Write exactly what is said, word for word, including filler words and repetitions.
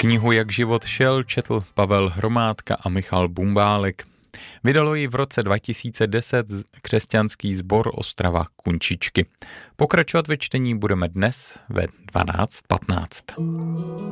Knihu Jak život šel četl Pavel Hromádka a Michal Bumbálek. Vydalo ji v roce dva tisíce deset křesťanský sbor Ostrava Kunčičky. Pokračovat ve čtení budeme dnes ve dvanáct patnáct.